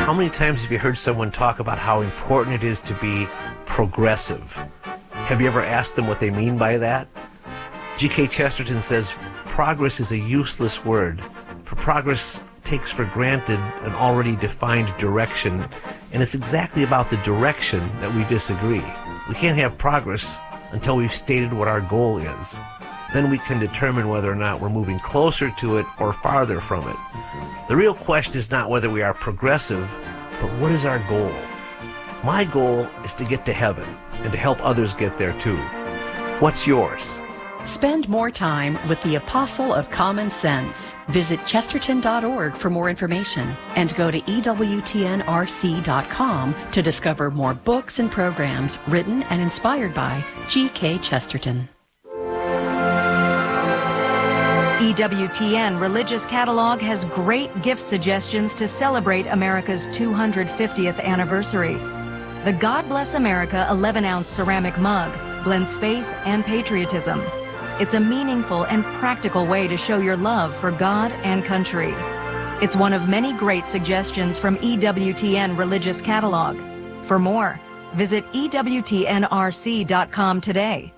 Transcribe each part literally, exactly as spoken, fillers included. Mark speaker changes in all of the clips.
Speaker 1: How many times have you heard someone talk about how important it is to be progressive? Have you ever asked them what they mean by that? G K Chesterton says, progress is a useless word, for progress takes for granted an already defined direction, and it's exactly about the direction that we disagree. We can't have progress until we've stated what our goal is. Then we can determine whether or not we're moving closer to it or farther from it. The real question is not whether we are progressive, but what is our goal? My goal is to get to heaven and to help others get there too. What's yours?
Speaker 2: Spend more time with the Apostle of Common Sense. Visit chesterton dot org for more information and go to E W T N R C dot com to discover more books and programs written and inspired by G K Chesterton.
Speaker 3: E W T N Religious Catalog has great gift suggestions to celebrate America's two hundred fiftieth anniversary. The God Bless America eleven ounce ceramic mug blends faith and patriotism. It's a meaningful and practical way to show your love for God and country. It's one of many great suggestions from E W T N Religious Catalog. For more, visit E W T N R C dot com today.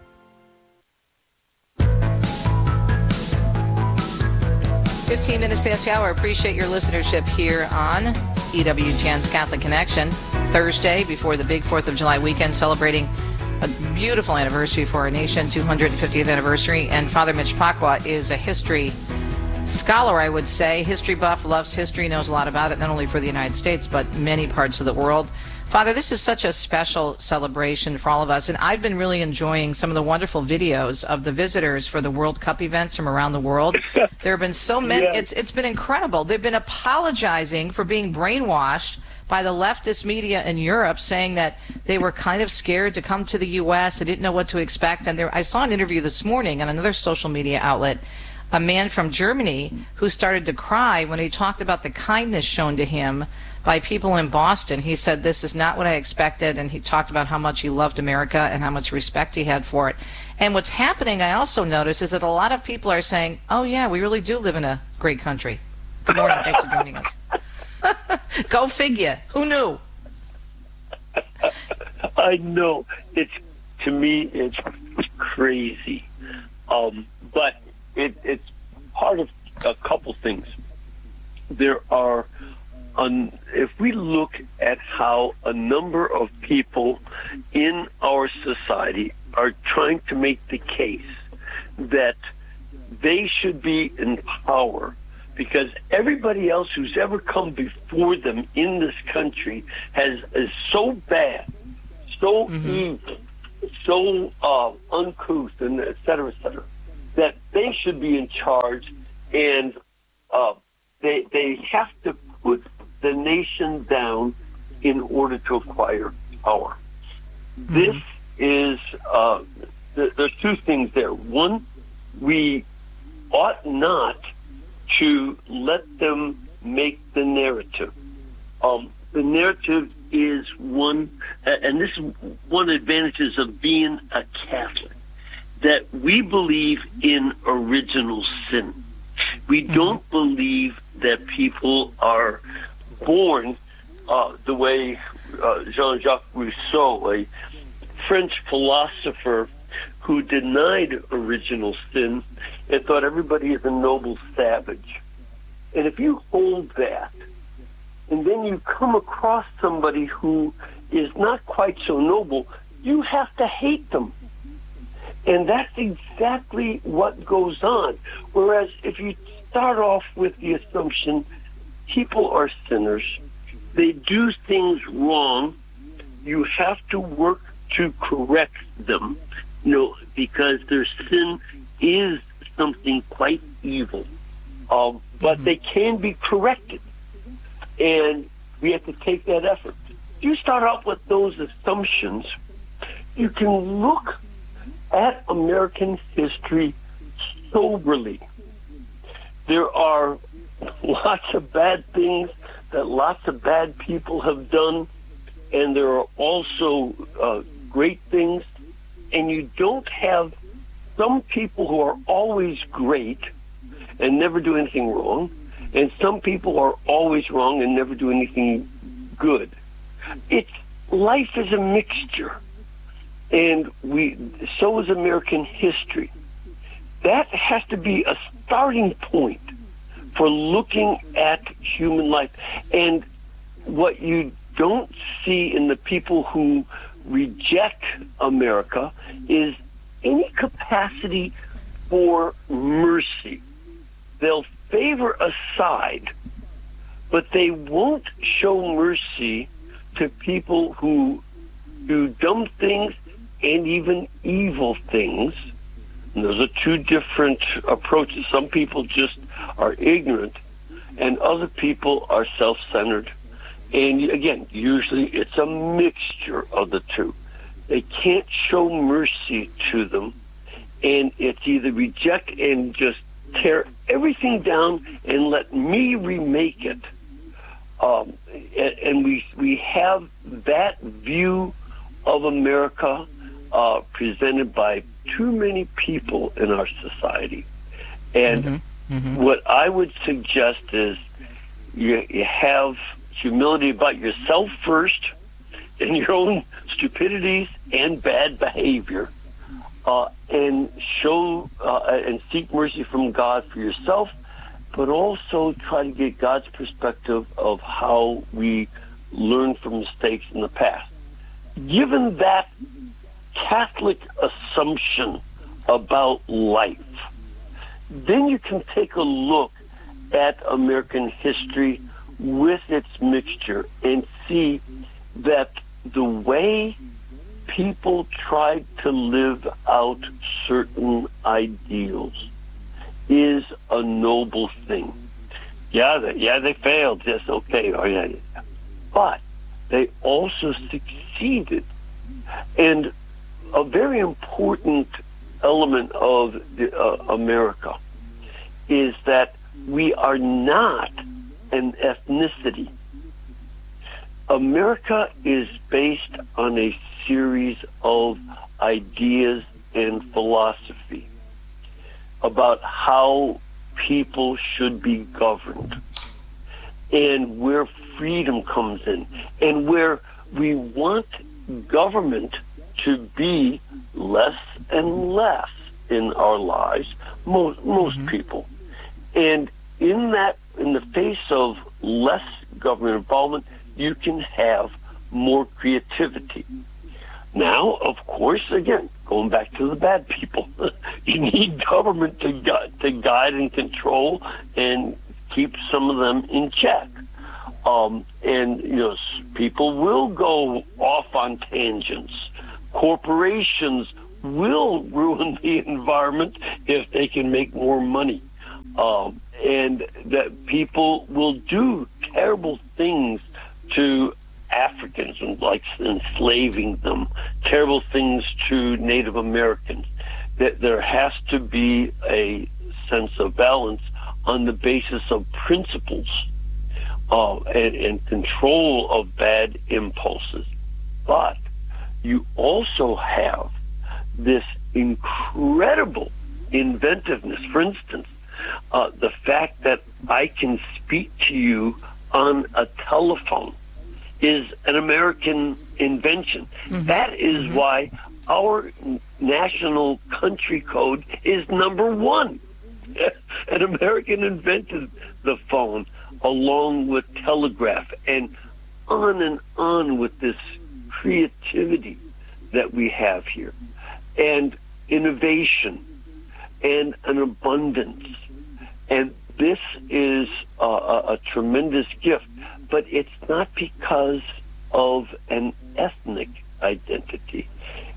Speaker 4: fifteen minutes past the hour. Appreciate your listenership here on E W T N's Catholic Connection. Thursday, before the big fourth of July weekend, celebrating a beautiful anniversary for our nation, two hundred fiftieth anniversary. And Father Mitch Pacwa is a history scholar, I would say. History buff, loves history, knows a lot about it, not only for the United States, but many parts of the world. Father, this is such a special celebration for all of us, and I've been really enjoying some of the wonderful videos of the visitors for the World Cup events from around the world. There have been so many. Yeah. It's It's been incredible. They've been apologizing for being brainwashed by the leftist media in Europe, saying that they were kind of scared to come to the U S. They didn't know what to expect. And there, I saw an interview this morning on another social media outlet, a man from Germany who started to cry when he talked about the kindness shown to him by people in Boston. He said, this is not what I expected, and he talked about how much he loved America and how much respect he had for it. And what's happening, I also notice, is that a lot of people are saying, oh yeah, we really do live in a great country. Good morning, thanks for joining us. Go figure. Who knew?
Speaker 5: I know. It's, to me, it's crazy. Um, but it, it's part of a couple things. There are, um, if we look at how a number of people in our society are trying to make the case that they should be in power, because everybody else who's ever come before them in this country has is so bad, so mm-hmm. evil, so uh, uncouth, and et cetera, et cetera, that they should be in charge, and uh, they they have to put the nation down in order to acquire power. Mm-hmm. This is uh, th- there's two things there. One, we ought not to let them make the narrative. Um, the narrative is one, and this is one of the advantages of being a Catholic, that we believe in original sin. We mm-hmm. don't believe that people are born uh, the way uh, Jean-Jacques Rousseau, a French philosopher who denied original sin and thought everybody is a noble savage. And if you hold that, and then you come across somebody who is not quite so noble, you have to hate them. And that's exactly what goes on. Whereas if you start off with the assumption people are sinners, they do things wrong, you have to work to correct them, you know, because their sin is something quite evil. Um, but mm-hmm. they can be corrected, and we have to take that effort. You start out with those assumptions, you can look at American history soberly. There are lots of bad things that lots of bad people have done, and there are also uh, great things, and you don't have some people who are always great and never do anything wrong, and some people are always wrong and never do anything good. It's life is a mixture, and we so is American history. That has to be a starting point for looking at human life. And what you don't see in the people who reject America is any capacity for mercy. They'll favor a side, but they won't show mercy to people who do dumb things and even evil things. And those are two different approaches. Some people just are ignorant, and other people are self-centered. And again, usually it's a mixture of the two. They can't show mercy to them, and it's either reject and just tear everything down and let me remake it. Um, and, and we we have that view of America uh, presented by too many people in our society. And mm-hmm. Mm-hmm. what I would suggest is you, you have humility about yourself first, and your own stupidities and bad behavior, uh, and show uh, and seek mercy from God for yourself, but also try to get God's perspective of how we learn from mistakes in the past. Given that Catholic assumption about life, then you can take a look at American history with its mixture and see that the way people tried to live out certain ideals is a noble thing. Yeah, they, yeah, they failed. Yes, okay. Oh, yeah, yeah. But they also succeeded. And a very important element of the, uh, America is that we are not an ethnicity. America is based on a series of ideas and philosophy about how people should be governed, and where freedom comes in, and where we want government to be less and less in our lives, most, most mm-hmm. people. And in that, in the face of less government involvement, you can have more creativity. Now, of course, again, going back to the bad people, you need government to gu- to guide and control and keep some of them in check. Um, and, you know, people will go off on tangents. Corporations will ruin the environment if they can make more money. Um, and that people will do terrible things to Africans, and like enslaving them, terrible things to Native Americans. That there has to be a sense of balance on the basis of principles uh, and, and control of bad impulses. But you also have this incredible inventiveness. For instance, uh, the fact that I can speak to you on a telephone is an American invention. Mm-hmm. That is mm-hmm. why our national country code is number one. An American invented the phone along with telegraph, and on and on with this creativity that we have here, and innovation, and an abundance. And this is a, a, a tremendous gift, but it's not because of an ethnic identity.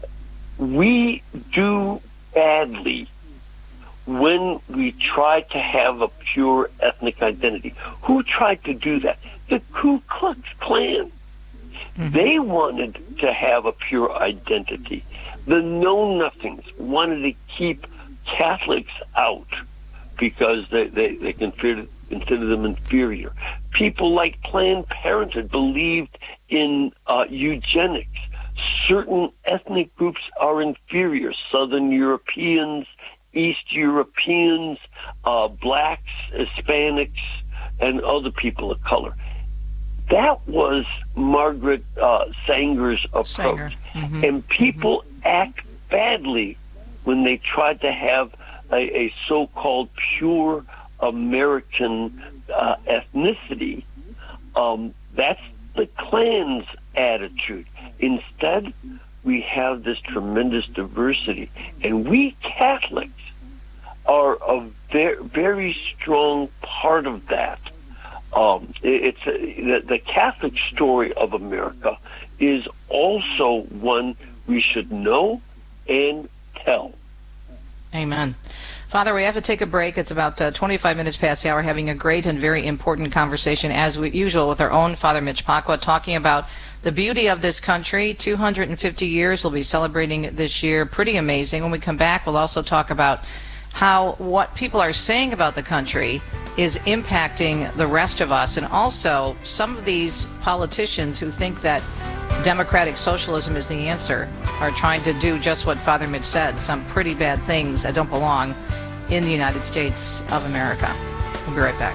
Speaker 5: We do badly when we try to have a pure ethnic identity. Who tried to do that? The Ku Klux Klan. Mm-hmm. They wanted to have a pure identity. The Know-Nothings wanted to keep Catholics out because they, they, they consider, consider them inferior. People like Planned Parenthood believed in uh, eugenics. Certain ethnic groups are inferior. Southern Europeans, East Europeans, uh, blacks, Hispanics, and other people of color. that was Margaret uh, Sanger's approach.
Speaker 4: Sanger. Mm-hmm.
Speaker 5: And people mm-hmm. act badly when they try to have a, a so-called pure American uh, ethnicity. Um, that's the Klan's attitude. Instead, we have this tremendous diversity. And we Catholics are a very, very strong part of that. Um, it, it's a, the, the Catholic story of America is also one we should know and tell.
Speaker 4: Amen. Father, we have to take a break. It's about uh, twenty-five minutes past the hour, having a great and very important conversation, as we, usual, with our own Father Mitch Pacwa, talking about the beauty of this country. two hundred fifty years we'll be celebrating this year. Pretty amazing. When we come back, we'll also talk about how what people are saying about the country is impacting the rest of us, and also some of these politicians who think that democratic socialism is the answer are trying to do just what Father Mitch said, some pretty bad things that don't belong in the United States of America. We'll be right back.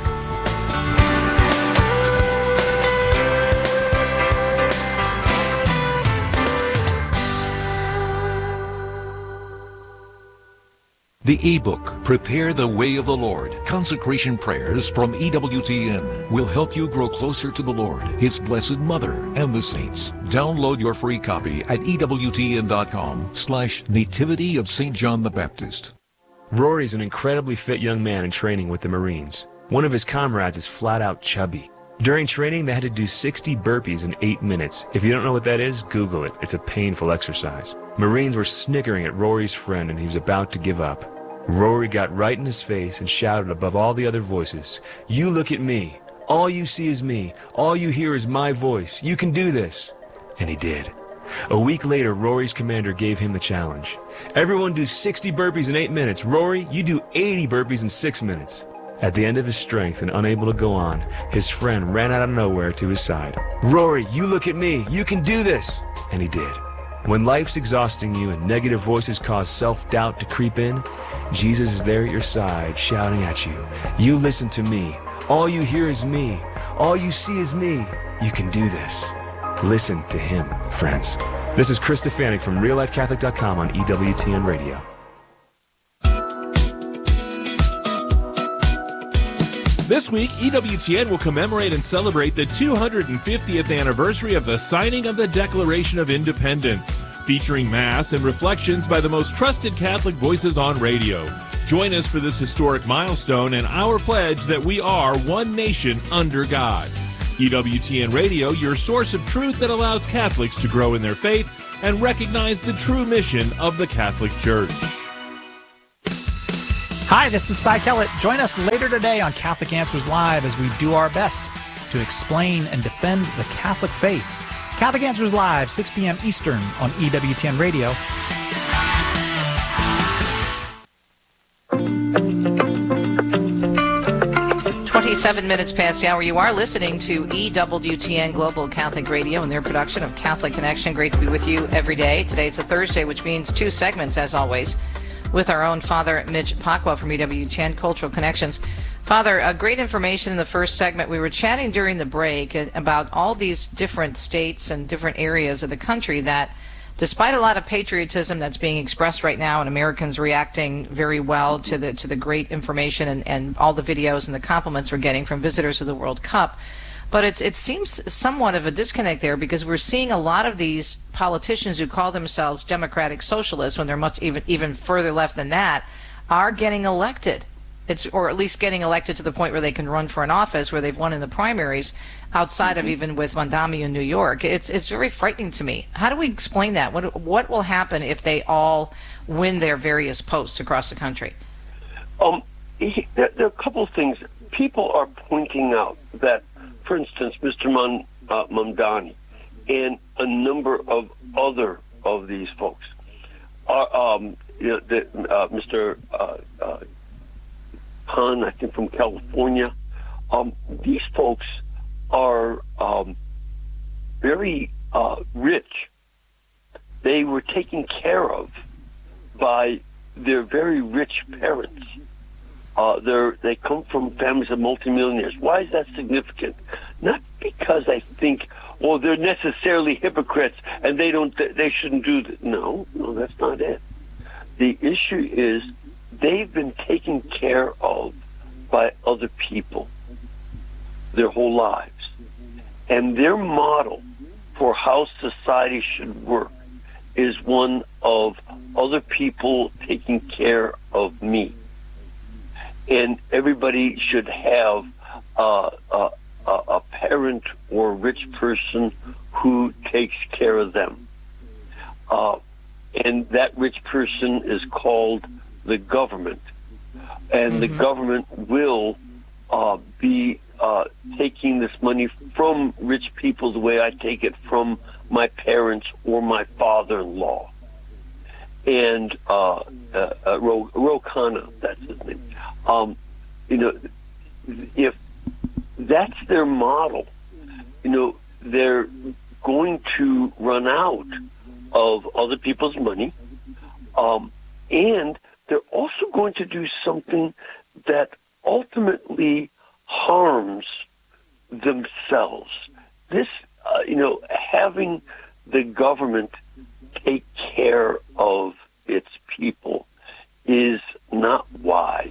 Speaker 6: The ebook, Prepare the Way of the Lord, Consecration Prayers from E W T N, will help you grow closer to the Lord, His Blessed Mother, and the saints. Download your free copy at ewtn.com slash Nativity of Saint John the Baptist.
Speaker 7: Rory's an incredibly fit young man in training with the Marines. One of his comrades is flat out chubby. During training, they had to do sixty burpees in eight minutes. If you don't know what that is, Google it. It's a painful exercise. Marines were snickering at Rory's friend, and he was about to give up. Rory got right in his face and shouted above all the other voices, "You look at me. All you see is me. All you hear is my voice. You can do this." And he did. A week later, Rory's commander gave him the challenge. Everyone do sixty burpees in eight minutes. Rory, you do eighty burpees in six minutes. At the end of his strength and unable to go on, his friend ran out of nowhere to his side. "Rory, you look at me. You can do this." And he did. When life's exhausting you and negative voices cause self-doubt to creep in, Jesus is there at your side, shouting at you, "You listen to me. All you hear is me. All you see is me. You can do this." Listen to him, friends. This is Chris Stefanik from real life catholic dot com on E W T N Radio.
Speaker 8: This week, E W T N will commemorate and celebrate the two hundred fiftieth anniversary of the signing of the Declaration of Independence, featuring Mass and reflections by the most trusted Catholic voices on radio. Join us for this historic milestone and our pledge that we are one nation under God. E W T N Radio, your source of truth that allows Catholics to grow in their faith and recognize the true mission of the Catholic Church.
Speaker 9: Hi, this is Cy Kellett. Join us later today on Catholic Answers Live as we do our best to explain and defend the Catholic faith. Catholic Answers Live, six p.m. Eastern on E W T N Radio.
Speaker 4: twenty-seven minutes past the hour. You are listening to E W T N Global Catholic Radio and their production of Catholic Connection. Great to be with you every day. Today's a Thursday, which means two segments, as always, with our own Father Mitch Pacwa from E W T N Cultural Connections. Father, uh, great information in the first segment. We were chatting during the break about all these different states and different areas of the country that, despite a lot of patriotism that's being expressed right now and Americans reacting very well to the to the great information and, and all the videos and the compliments we're getting from visitors of the World Cup, but it's it seems somewhat of a disconnect there, because we're seeing a lot of these politicians who call themselves democratic socialists, when they're much even even further left than that, are getting elected. It's or at least getting elected to the point where they can run for an office where they've won in the primaries, outside mm-hmm. of even with Mondami in New York. It's it's very frightening to me. How do we explain that? What what will happen if they all win their various posts across the country?
Speaker 5: Um, there, there are a couple of things. People are pointing out that, for instance, Mister Mon, uh, Mamdani and a number of other of these folks are, um, you know, the, uh, Mister Uh, uh, Khan, I think from California. Um, these folks are um, very uh, rich. They were taken care of by their very rich parents. Uh, they're, they come from families of multimillionaires. Why is that significant? not because I think, well, they're necessarily hypocrites and they don't, they shouldn't do that. No, no, that's not it. The issue is they've been taken care of by other people their whole lives. And their model for how society should work is one of other people taking care of me. And everybody should have uh, a, a parent or a rich person who takes care of them. Uh, and that rich person is called the government. And mm-hmm. the government will uh, be uh, taking this money from rich people the way I take it from my parents or my father-in-law. And uh, uh, uh, Ro, Ro Khanna, that's his name. Um, you know, if that's their model, you know, they're going to run out of other people's money, um, and they're also going to do something that ultimately harms themselves. This, uh, you know, having the government take care of its people is not wise.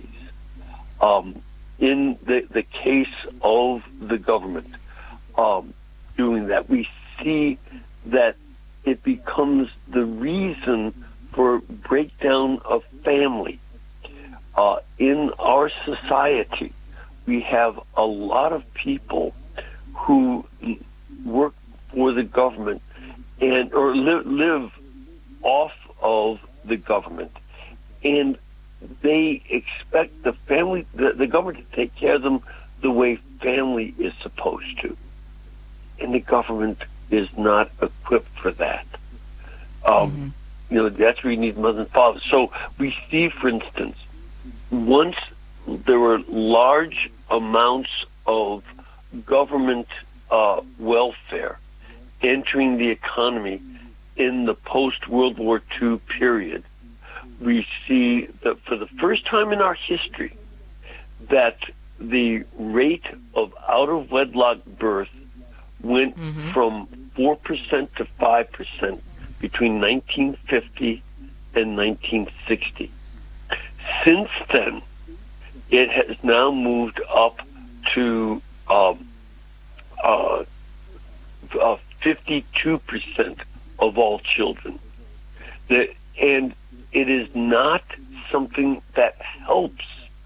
Speaker 5: Um, in the, the case of the government um, doing that, we see that it becomes the reason for breakdown of family. Uh, in our society, we have a lot of people who work for the government and or li- live off of the government, and they expect the family, the, the government, to take care of them the way family is supposed to, and the government is not equipped for that. Um, mm-hmm. You know, that's where you need mother and father. So we see, for instance, once there were large amounts of government uh, welfare entering the economy in the post-World War Two period, we see that for the first time in our history that the rate of out-of-wedlock birth went mm-hmm. from four percent to five percent between nineteen fifty and nineteen sixty. Since then, it has now moved up to um, uh, uh, fifty-two percent of all children. The, and it is not something that helps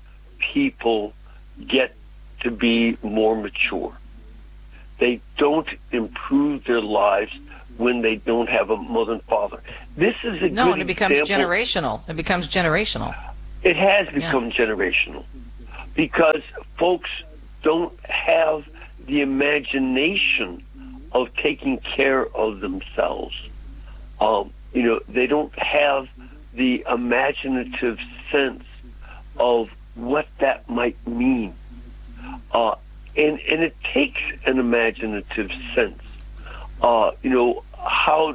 Speaker 5: people get to be more mature. They don't improve their lives when they don't have a mother and father. This is a
Speaker 4: no,
Speaker 5: good
Speaker 4: and it becomes
Speaker 5: example.
Speaker 4: generational. It becomes generational.
Speaker 5: It has become
Speaker 4: yeah.
Speaker 5: generational because folks don't have the imagination of taking care of themselves. Um, you know, they don't have the imaginative sense of what that might mean. Uh, and, and it takes an imaginative sense. Uh, you know, how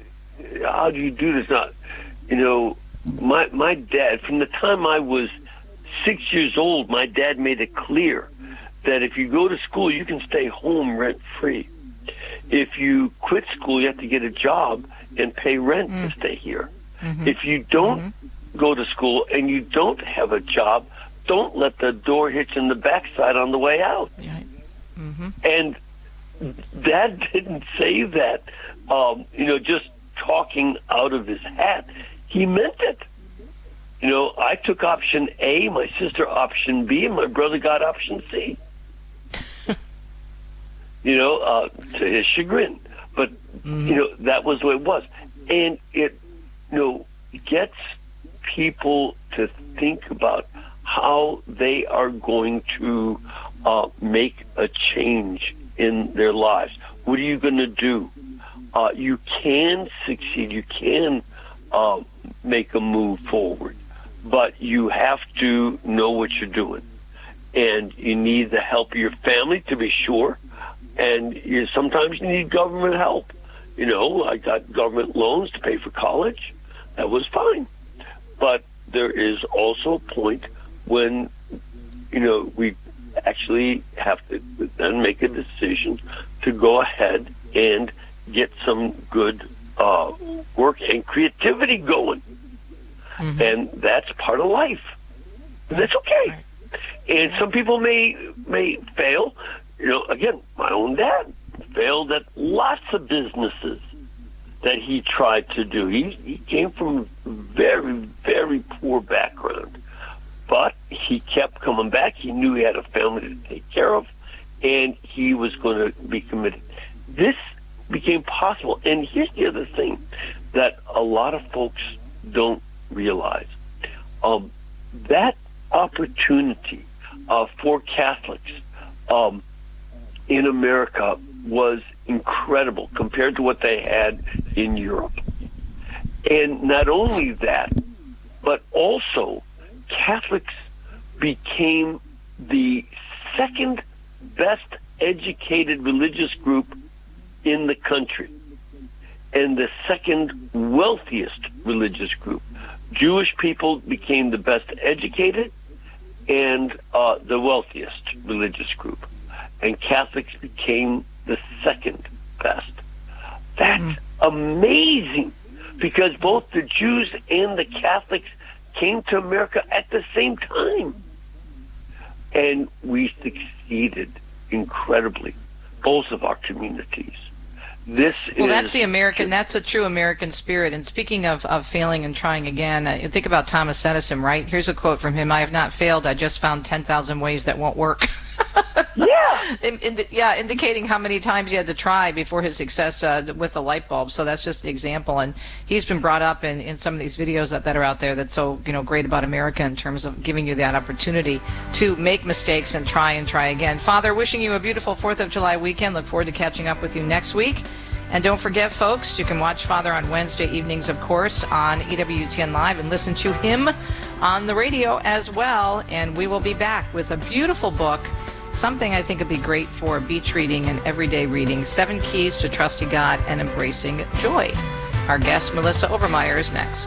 Speaker 5: how do you do this? Not, you know, my my dad, from the time I was six years old, my dad made it clear that if you go to school, you can stay home rent-free. If you quit school, you have to get a job and pay rent mm. to stay here. Mm-hmm. If you don't mm-hmm. go to school and you don't have a job, don't let the door hit you in the backside on the way out.
Speaker 4: Right. Mm-hmm.
Speaker 5: And Dad didn't say that, um, you know, just talking out of his hat. He meant it. You know, I took option A, my sister option B, and my brother got option C. you know, uh, to his chagrin. But, mm-hmm. you know, that was what it was. And it, you know, gets people to think about how they are going to uh, make a change in their lives. What are you going to do? Uh, you can succeed. You can uh, make a move forward, but you have to know what you're doing. And you need the help of your family, to be sure. And you, sometimes you need government help. You know, I got government loans to pay for college. That was fine. But there is also a point when, you know, we actually have to then make a decision to go ahead and get some good uh, work and creativity going. Mm-hmm. And that's part of life. And that's okay. And some people may may fail. You know, again, my own dad failed at lots of businesses that he tried to do. He, he came from a very, very poor background. But he kept coming back. He knew he had a family to take care of, and he was going to be committed. This became possible. And here's the other thing that a lot of folks don't realize. Um, that opportunity uh, for Catholics um, in America was incredible compared to what they had in Europe. And not only that, but also Catholics became the second best educated religious group in the country and the second wealthiest religious group. Jewish people became the best educated and uh, the wealthiest religious group, and Catholics became the second best. That's mm. amazing, because both the Jews and the Catholics came to America at the same time, and we succeeded incredibly, both of our communities. This
Speaker 4: well,
Speaker 5: is,
Speaker 4: that's the American, that's a true American spirit. And speaking of, of failing and trying again, uh, think about Thomas Edison, right? Here's a quote from him: "I have not failed, I just found ten thousand ways that won't work."
Speaker 5: Yeah.
Speaker 4: in, in, yeah, indicating how many times he had to try before his success uh, with the light bulb. So that's just an example. And he's been brought up in, in some of these videos that, that are out there that's so, you know, great about America in terms of giving you that opportunity to make mistakes and try and try again. Father, wishing you a beautiful fourth of July weekend. Look forward to catching up with you next week. And don't forget, folks, you can watch Father on Wednesday evenings, of course, on E W T N Live, and listen to him on the radio as well. And we will be back with a beautiful book, something I think would be great for beach reading and everyday reading, Seven Keys to Trusting God and Embracing Joy. Our guest, Melissa Overmeyer, is next.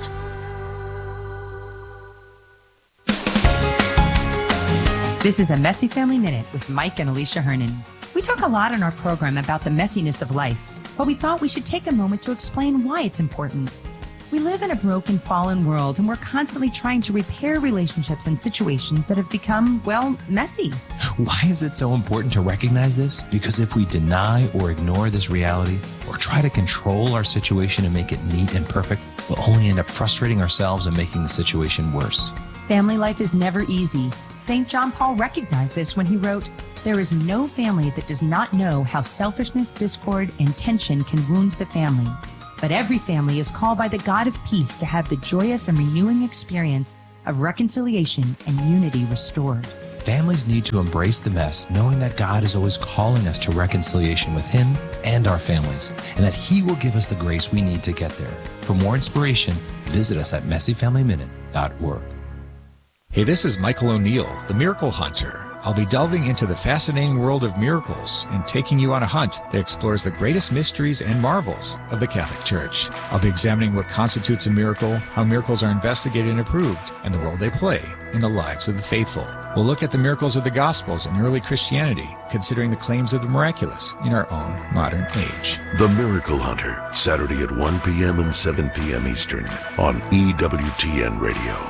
Speaker 10: This is a Messy Family Minute with Mike and Alicia Hernon. We talk a lot in our program about the messiness of life, but we thought we should take a moment to explain why it's important. We live in a broken, fallen world, and we're constantly trying to repair relationships and situations that have become, well, messy.
Speaker 11: Why is it so important to recognize this? Because if we deny or ignore this reality, or try to control our situation and make it neat and perfect, we'll only end up frustrating ourselves and making the situation worse.
Speaker 10: Family life is never easy. Saint John Paul recognized this when he wrote, "There is no family that does not know how selfishness, discord, and tension can wound the family. But every family is called by the God of peace to have the joyous and renewing experience of reconciliation and unity restored."
Speaker 11: Families need to embrace the mess, knowing that God is always calling us to reconciliation with Him and our families, and that He will give us the grace we need to get there. For more inspiration, visit us at messy family minute dot org.
Speaker 12: Hey, this is Michael O'Neill, the Miracle Hunter. I'll be delving into the fascinating world of miracles and taking you on a hunt that explores the greatest mysteries and marvels of the Catholic Church. I'll be examining what constitutes a miracle, how miracles are investigated and approved, and the role they play in the lives of the faithful. We'll look at the miracles of the Gospels and early Christianity, considering the claims of the miraculous in our own modern age.
Speaker 13: The Miracle Hunter, Saturday at one p.m. and seven p.m. Eastern on E W T N Radio.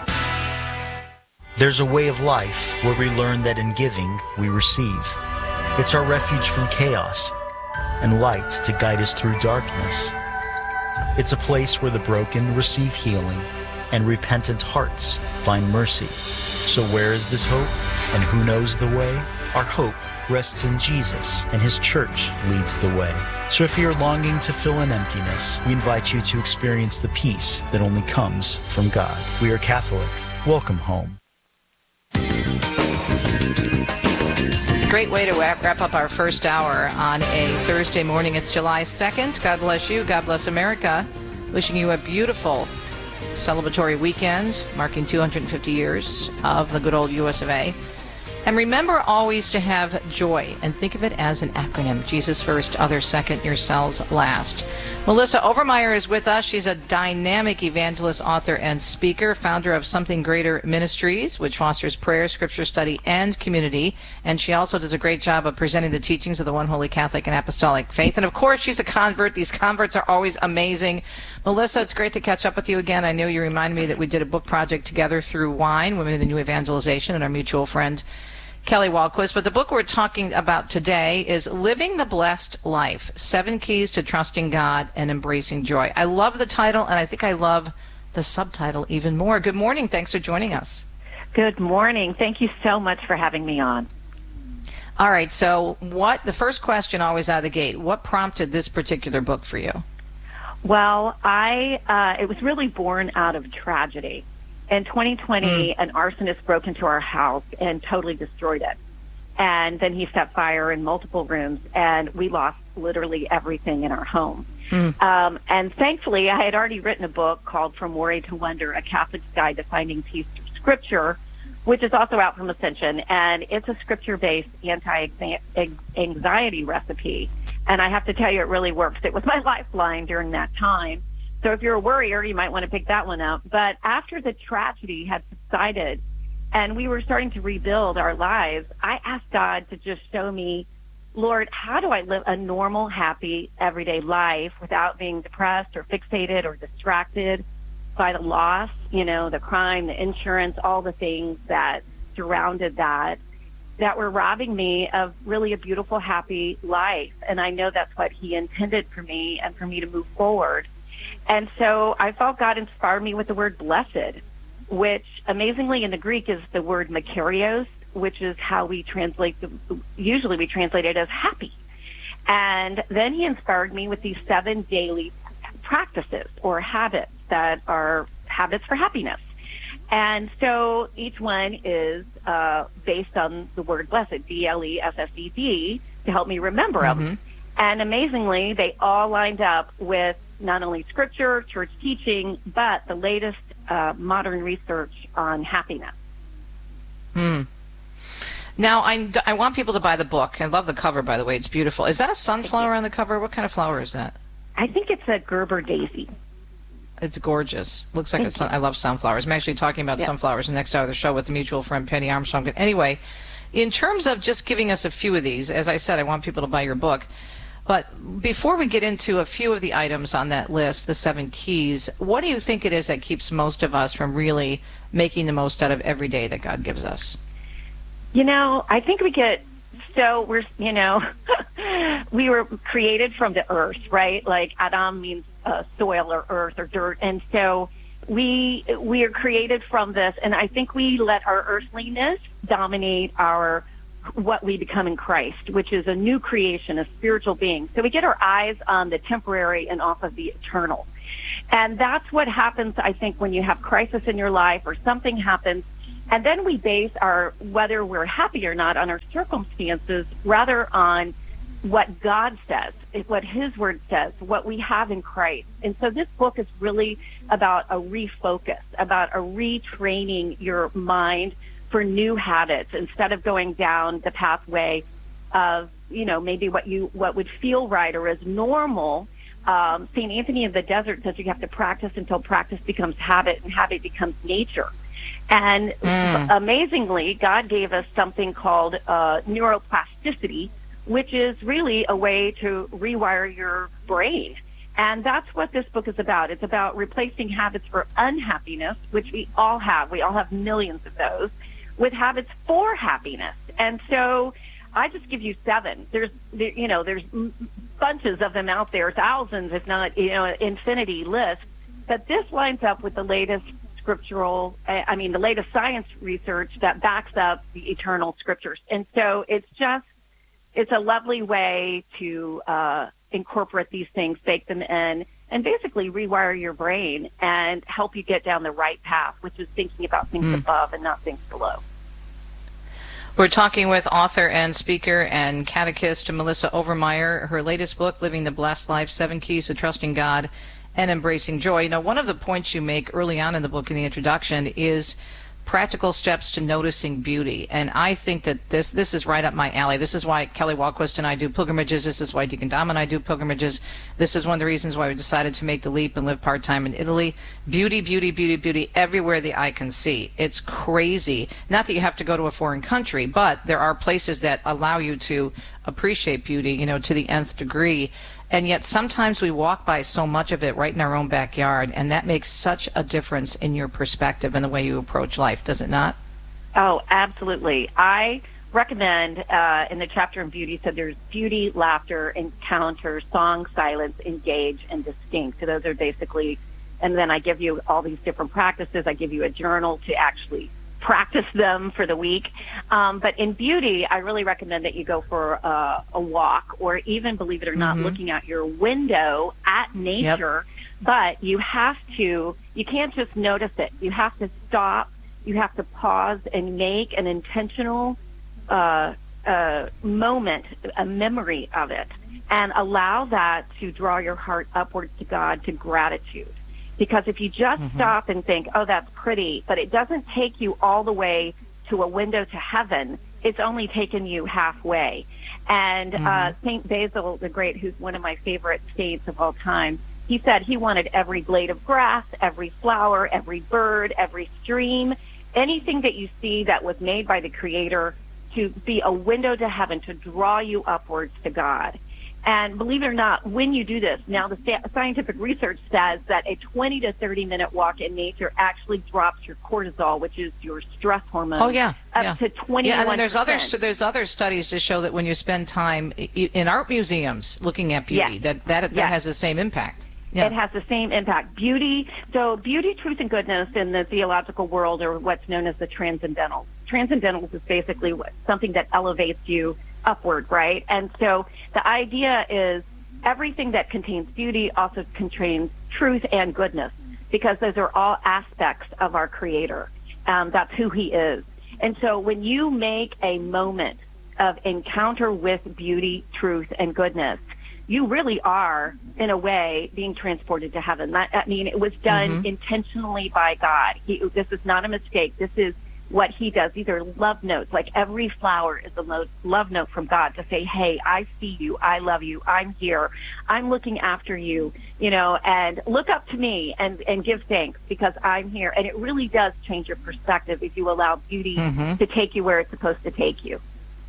Speaker 14: There's a way of life where we learn that in giving, we receive. It's our refuge from chaos and light to guide us through darkness. It's a place where the broken receive healing and repentant hearts find mercy. So where is this hope, and who knows the way? Our hope rests in Jesus, and His church leads the way. So if you're longing to fill an emptiness, we invite you to experience the peace that only comes from God. We are Catholic. Welcome home.
Speaker 4: It's a great way to wrap, wrap up our first hour on a Thursday morning. It's July second. God bless you. God bless America. Wishing you a beautiful celebratory weekend, marking two hundred fifty years of the good old U S of A. And remember always to have joy, and think of it as an acronym. Jesus first, others second, yourselves last. Melissa Overmeyer is with us. She's a dynamic evangelist, author, and speaker, founder of Something Greater Ministries, which fosters prayer, scripture study, and community. And she also does a great job of presenting the teachings of the one holy Catholic and Apostolic faith. And of course, she's a convert. These converts are always amazing. Melissa, it's great to catch up with you again. I know you reminded me that we did a book project together through WINE, Women in the New Evangelization, and our mutual friend Kelly Walquist. But the book we're talking about today is Living the Blessed Life, Seven Keys to Trusting God and Embracing Joy. I love the title, and I think I love the subtitle even more. Good morning. Thanks for joining us.
Speaker 15: Good morning. Thank you so much for having me on.
Speaker 4: All right. So what, the first question always out of the gate, what prompted this particular book for you?
Speaker 15: Well, I uh, it was really born out of tragedy. In twenty twenty, mm. an arsonist broke into our house and totally destroyed it. And then he set fire in multiple rooms, and we lost literally everything in our home. Mm. Um, and thankfully, I had already written a book called From Worry to Wonder, A Catholic's Guide to Finding Peace Through Scripture, which is also out from Ascension. And it's a scripture-based anti-anxiety recipe. And I have to tell you, it really works. It was my lifeline during that time. So if you're a worrier, you might want to pick that one up. But after the tragedy had subsided and we were starting to rebuild our lives, I asked God to just show me, Lord, how do I live a normal, happy, everyday life without being depressed or fixated or distracted by the loss, you know, the crime, the insurance, all the things that surrounded that, that were robbing me of really a beautiful, happy life. And I know that's what He intended for me and for me to move forward. And so I felt God inspired me with the word blessed, which amazingly in the Greek is the word makarios, which is how we translate, the, usually we translate it as happy. And then He inspired me with these seven daily practices or habits that are habits for happiness. And so each one is uh, based on the word blessed, B L E S S E D, to help me remember mm-hmm. them. And amazingly, they all lined up with not only scripture, church teaching, but the latest uh, modern research on happiness.
Speaker 4: Hmm. Now, I, I want people to buy the book. I love the cover, by the way. It's beautiful. Is that a sunflower on the cover? What kind of flower is that?
Speaker 15: I think it's a Gerber daisy.
Speaker 4: It's gorgeous. Looks like a sun. I love sunflowers. I'm actually talking about yeah. sunflowers in the next hour of the show with a mutual friend, Penny Armstrong. But anyway, in terms of just giving us a few of these, as I said, I want people to buy your book. But before we get into a few of the items on that list, the seven keys, what do you think it is that keeps most of us from really making the most out of every day that God gives us?
Speaker 15: You know, I think we get, so we're, you know, we were created from the earth, right? Like Adam means uh, soil or earth or dirt. And so we, we are created from this. And I think we let our earthliness dominate our what we become in Christ, which is a new creation, a spiritual being. So we get our eyes on the temporary and off of the eternal. And that's what happens, I think, when you have crisis in your life or something happens. And then we base our, whether we're happy or not, on our circumstances, rather on what God says, what His Word says, what we have in Christ. And so this book is really about a refocus, about a retraining your mind for new habits instead of going down the pathway of, you know, maybe what you what would feel right or as normal. Um, Saint Anthony of the Desert says you have to practice until practice becomes habit and habit becomes nature. And mm. amazingly, God gave us something called uh, neuroplasticity, which is really a way to rewire your brain. And that's what this book is about. It's about replacing habits for unhappiness, which we all have. We all have millions of those, with habits for happiness. And so I just give you seven. There's, there, you know, there's bunches of them out there, thousands, if not, you know, infinity list. But this lines up with the latest scriptural, I mean, the latest science research that backs up the eternal scriptures. And so it's just, it's a lovely way to uh, incorporate these things, bake them in, and basically rewire your brain and help you get down the right path, which is thinking about things mm. above and not things below.
Speaker 4: We're talking with author and speaker and catechist Melissa Overmeyer. Her latest book, Living the Blessed Life, Seven Keys to Trusting God and Embracing Joy. You know, one of the points you make early on in the book in the introduction is practical steps to noticing beauty. And I think that this this is right up my alley. This is why Kelly Walquist and I do pilgrimages. This is why Deacon Dom and I do pilgrimages. This is one of the reasons why we decided to make the leap and live part-time in Italy. Beauty, beauty, beauty, beauty, everywhere the eye can see. It's crazy. Not that you have to go to a foreign country, but there are places that allow you to appreciate beauty, you know, to the nth degree. And yet sometimes we walk by so much of it right in our own backyard, and that makes such a difference in your perspective and the way you approach life, does it not?
Speaker 15: Oh, absolutely. I recommend uh, in the chapter on beauty, so there's beauty, laughter, encounter, song, silence, engage, and distinct. So those are basically, and then I give you all these different practices. I give you a journal to actually practice them for the week. Um, but in beauty, I really recommend that you go for uh, a walk, or even, believe it or not,
Speaker 4: Mm-hmm.
Speaker 15: looking out your window at nature. Yep. But you have to, you can't just notice it. You have to stop. You have to pause and make an intentional uh, uh, moment, a memory of it, and allow that to draw your heart upwards to God, to gratitude. Because if you just mm-hmm. stop and think, oh, that's pretty, but it doesn't take you all the way to a window to heaven, it's only taken you halfway. And mm-hmm. uh, Saint Basil the Great, who's one of my favorite saints of all time, he said he wanted every blade of grass, every flower, every bird, every stream, anything that you see that was made by the Creator to be a window to heaven, to draw you upwards to God. And believe it or not, when you do this, now the scientific research says that a twenty to thirty minute walk in nature actually drops your cortisol, which is your stress hormone.
Speaker 4: Oh yeah,
Speaker 15: up
Speaker 4: yeah.
Speaker 15: to twenty-one percent.
Speaker 4: Yeah, and then there's other there's other studies to show that when you spend time in art museums looking at beauty,
Speaker 15: yes.
Speaker 4: that that that
Speaker 15: yes.
Speaker 4: has the same impact. Yeah.
Speaker 15: It has the same impact. Beauty, so beauty, truth, and goodness in the theological world are what's known as the transcendentals. Transcendentals is basically what, something that elevates you upward, right? And so the idea is everything that contains beauty also contains truth and goodness, because those are all aspects of our Creator. Um, that's who He is. And so when you make a moment of encounter with beauty, truth, and goodness, you really are, in a way, being transported to heaven. That, I mean, it was done mm-hmm. intentionally by God. He, this is not a mistake. This is what He does. These are love notes. Like every flower is a lo- love note from God to say, hey, I see you. I love you. I'm here. I'm looking after you, you know, and look up to me and, and give thanks because I'm here. And it really does change your perspective if you allow beauty mm-hmm. to take you where it's supposed to take you.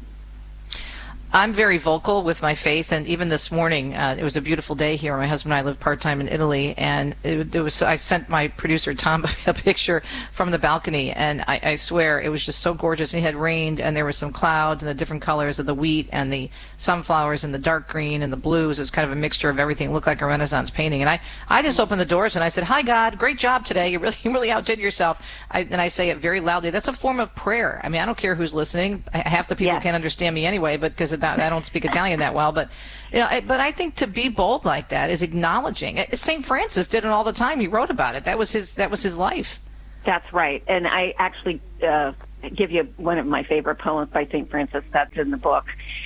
Speaker 4: I'm very vocal with my faith, and even this morning, uh, it was a beautiful day here. My husband and I live part-time in Italy, and it, it was. I sent my producer, Tom, a picture from the balcony, and I, I swear it was just so gorgeous. It had rained, and there were some clouds, and the different colors of the wheat, and the sunflowers, and the dark green, and the blues. It was kind of a mixture of everything. It looked like a Renaissance painting. And I, I just opened the doors, and I said, hi, God, great job today. You really, you really outdid yourself. I, and I say it very loudly. That's a form of prayer. I mean, I don't care who's listening. Half the people yes. can't understand me anyway, but because I don't speak Italian that well, but you know, but I think to be bold like that is acknowledging. Saint Francis did it all the time. He wrote about it. That was his. That was his life.
Speaker 15: That's right. And I actually uh, give you one of my favorite poems by Saint Francis that's in the book,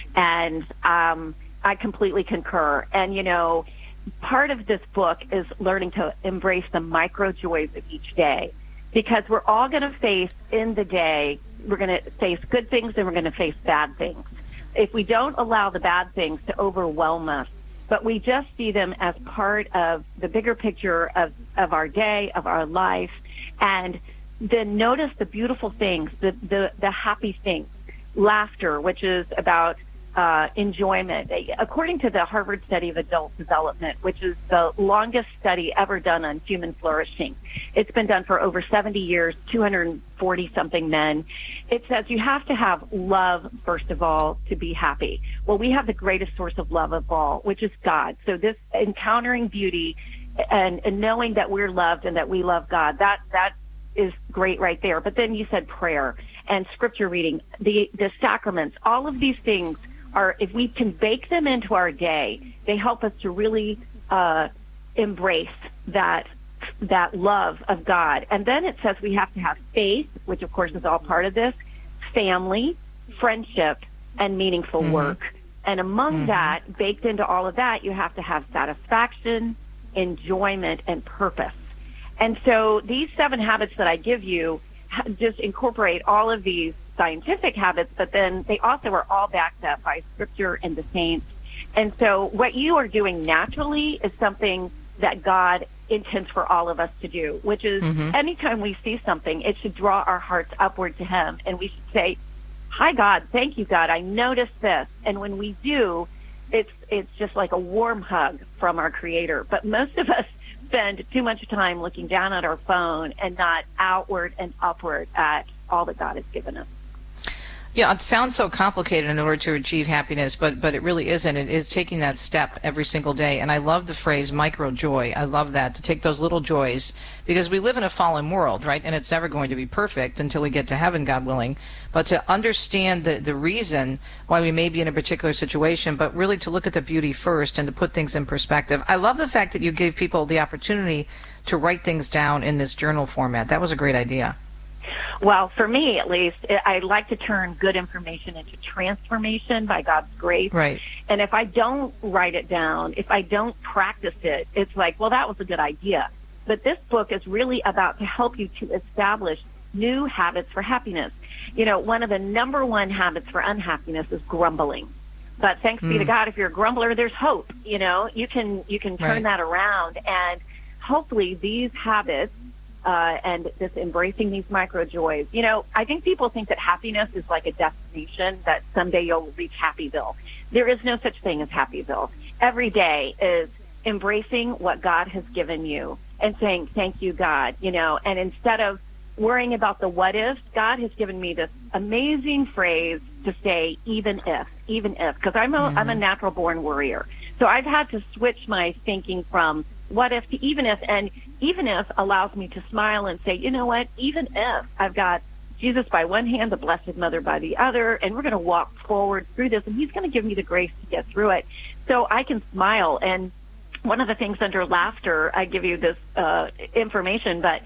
Speaker 15: and um, I completely concur. And you know, part of this book is learning to embrace the micro joys of each day, because we're all going to face in the day. We're going to face good things and we're going to face bad things. If we don't allow the bad things to overwhelm us, but we just see them as part of the bigger picture of, of our day, of our life, and then notice the beautiful things, the, the, the happy things, laughter, which is about uh, enjoyment. According to the Harvard Study of Adult Development, which is the longest study ever done on human flourishing, it's been done for over seventy years, two hundred forty something men. It says you have to have love, first of all, to be happy. Well, we have the greatest source of love of all, which is God. So this encountering beauty and, and knowing that we're loved and that we love God, that that is great right there. But then you said prayer and scripture reading, the, the sacraments, all of these things are, if we can bake them into our day, they help us to really uh, embrace that that love of God. And then it says we have to have faith, which of course is all part of this, family, friendship, and meaningful mm-hmm. work. And among mm-hmm. that, baked into all of that, you have to have satisfaction, enjoyment, and purpose. And so these seven habits that I give you ha- just incorporate all of these scientific habits, but then they also are all backed up by Scripture and the saints. And so what you are doing naturally is something that God intends for all of us to do, which is mm-hmm. anytime we see something, it should draw our hearts upward to Him. And we should say, hi, God, thank you, God, I noticed this. And when we do, it's it's just like a warm hug from our Creator. But most of us spend too much time looking down at our phone and not outward and upward at all that God has given us.
Speaker 4: Yeah, it sounds so complicated in order to achieve happiness, but but it really isn't. It is taking that step every single day. And I love the phrase micro joy. I love that, to take those little joys, because we live in a fallen world, right? And it's never going to be perfect until we get to heaven, God willing. But to understand the, the reason why we may be in a particular situation, but really to look at the beauty first and to put things in perspective. I love the fact that you gave people the opportunity to write things down in this journal format. That was a great idea.
Speaker 15: Well, for me, at least, I like to turn good information into transformation by God's grace.
Speaker 4: Right.
Speaker 15: And if I don't write it down, if I don't practice it, it's like, well, that was a good idea. But this book is really about to help you to establish new habits for happiness. You know, one of the number one habits for unhappiness is grumbling. But thanks mm. be to God, if you're a grumbler, there's hope. You know, you can you can turn right. that around. And hopefully these habits, Uh, and this embracing these micro joys. You know, I think people think that happiness is like a destination, that someday you'll reach Happyville. There is no such thing as Happyville. Every day is embracing what God has given you and saying, thank you, God, you know, and instead of worrying about the what ifs, God has given me this amazing phrase to say, even if, even if, because I'm a, mm-hmm. I'm a natural born worrier. So I've had to switch my thinking from what if to even if, and even if allows me to smile and say, you know what, even if I've got Jesus by one hand, the Blessed Mother by the other, and we're going to walk forward through this, and He's going to give me the grace to get through it. So I can smile. And one of the things under laughter, I give you this uh, information, but